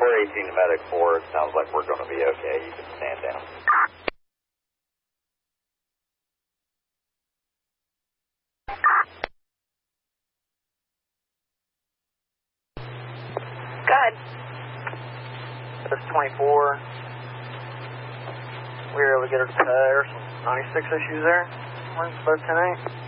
418 to Medic 4, it sounds like we're going to be okay. You can stand down. Go ahead. This 24, we were able to get her to some 96 issues there. We're about 10-8.